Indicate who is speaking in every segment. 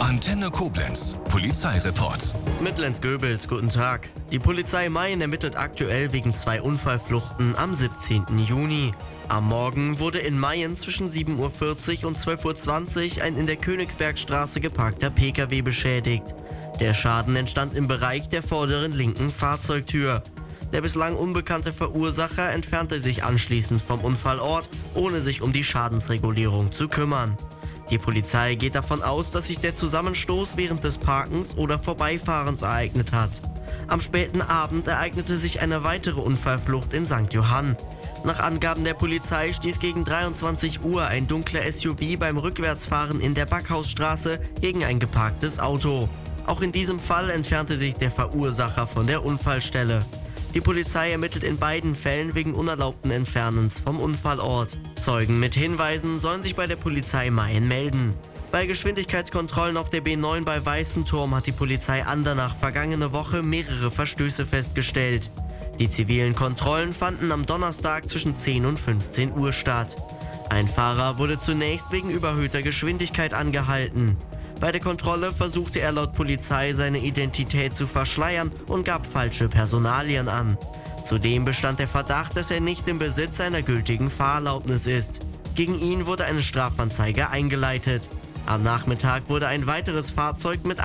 Speaker 1: Antenne Koblenz, Polizeireport.
Speaker 2: Mittellenz-Göbels, guten Tag. Die Polizei Mayen ermittelt aktuell wegen 2 Unfallfluchten am 17. Juni. Am Morgen wurde in Mayen zwischen 7:40 Uhr und 12:20 Uhr ein in der Königsbergstraße geparkter Pkw beschädigt. Der Schaden entstand im Bereich der vorderen linken Fahrzeugtür. Der bislang unbekannte Verursacher entfernte sich anschließend vom Unfallort, ohne sich um die Schadensregulierung zu kümmern. Die Polizei geht davon aus, dass sich der Zusammenstoß während des Parkens oder Vorbeifahrens ereignet hat. Am späten Abend ereignete sich eine weitere Unfallflucht in St. Johann. Nach Angaben der Polizei stieß gegen 23 Uhr ein dunkler SUV beim Rückwärtsfahren in der Backhausstraße gegen ein geparktes Auto. Auch in diesem Fall entfernte sich der Verursacher von der Unfallstelle. Die Polizei ermittelt in beiden Fällen wegen unerlaubten Entfernens vom Unfallort. Zeugen mit Hinweisen sollen sich bei der Polizei Mayen melden. Bei Geschwindigkeitskontrollen auf der B9 bei Weißenturm hat die Polizei Andernach vergangene Woche mehrere Verstöße festgestellt. Die zivilen Kontrollen fanden am Donnerstag zwischen 10 und 15 Uhr statt. Ein Fahrer wurde zunächst wegen überhöhter Geschwindigkeit angehalten. Bei der Kontrolle versuchte er laut Polizei seine Identität zu verschleiern und gab falsche Personalien an. Zudem bestand der Verdacht, dass er nicht im Besitz einer gültigen Fahrerlaubnis ist. Gegen ihn wurde eine Strafanzeige eingeleitet. Am Nachmittag wurde ein weiteres Fahrzeug mit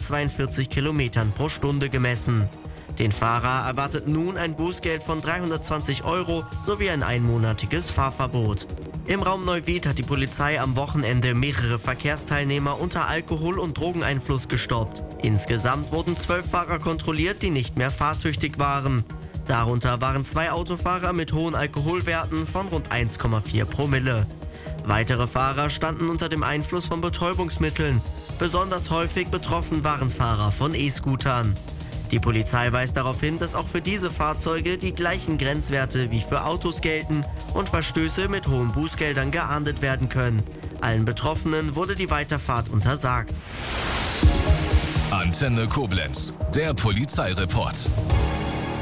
Speaker 2: 142 Kilometern pro Stunde gemessen. Den Fahrer erwartet nun ein Bußgeld von 320 € sowie ein einmonatiges Fahrverbot. Im Raum Neuwied hat die Polizei am Wochenende mehrere Verkehrsteilnehmer unter Alkohol- und Drogeneinfluss gestoppt. Insgesamt wurden 12 Fahrer kontrolliert, die nicht mehr fahrtüchtig waren. Darunter waren 2 Autofahrer mit hohen Alkoholwerten von rund 1,4 Promille. Weitere Fahrer standen unter dem Einfluss von Betäubungsmitteln. Besonders häufig betroffen waren Fahrer von E-Scootern. Die Polizei weist darauf hin, dass auch für diese Fahrzeuge die gleichen Grenzwerte wie für Autos gelten und Verstöße mit hohen Bußgeldern geahndet werden können. Allen Betroffenen wurde die Weiterfahrt untersagt.
Speaker 1: Antenne Koblenz, der Polizeireport.